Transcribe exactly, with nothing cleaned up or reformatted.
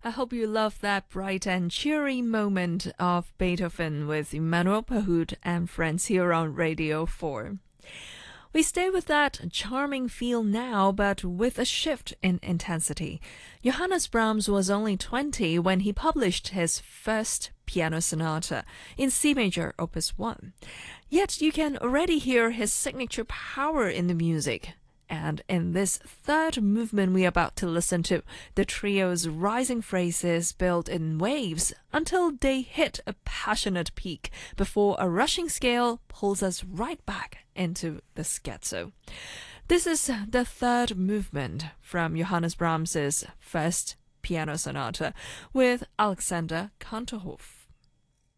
I hope you love that bright and cheery moment of Beethoven with Emmanuel Pahud and friends here on Radio four. We stay with that charming feel now, but with a shift in intensity. Johannes Brahms was only twenty when he published his first piano sonata in C major, opus one. Yet you can already hear his signature power in the music. And in this third movement we're about to listen to, the trio's rising phrases build in waves until they hit a passionate peak before a rushing scale pulls us right back into the scherzo. This is the third movement from Johannes Brahms's first piano sonata with Alexander Kantorhof.